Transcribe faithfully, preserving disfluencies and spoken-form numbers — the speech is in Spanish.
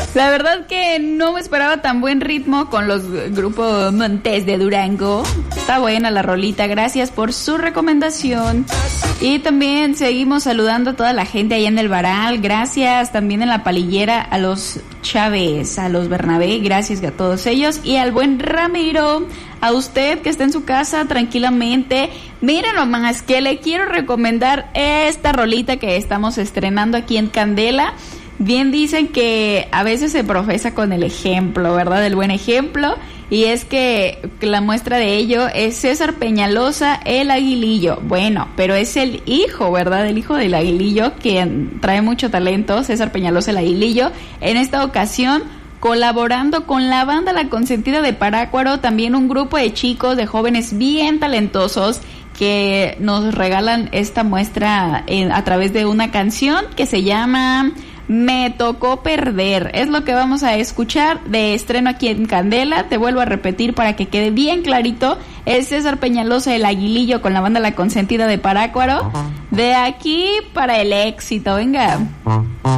La verdad que no me esperaba tan buen ritmo con los grupos Montes de Durango. Está buena la rolita, gracias por su recomendación. Y también seguimos saludando a toda la gente allá en el Varal. Gracias también en la Palillera a los Chávez, a los Bernabé, gracias a todos ellos. Y al buen Ramiro, a usted que está en su casa tranquilamente. Miren nomás que le quiero recomendar esta rolita que estamos estrenando aquí en Candela. Bien dicen que a veces se profesa con el ejemplo, ¿verdad? El buen ejemplo. Y es que la muestra de ello es César Peñalosa, el Aguilillo. Bueno, pero es el hijo, ¿verdad? El hijo del Aguilillo, que trae mucho talento, César Peñalosa, el Aguilillo. En esta ocasión, colaborando con la banda La Consentida de Parácuaro, también un grupo de chicos, de jóvenes bien talentosos, que nos regalan esta muestra en, a través de una canción que se llama Me Tocó Perder. Es lo que vamos a escuchar de estreno aquí en Candela. Te vuelvo a repetir para que quede bien clarito. Es César Peñalosa, el Aguilillo, con la banda La Consentida de Parácuaro. De aquí para el éxito. Venga.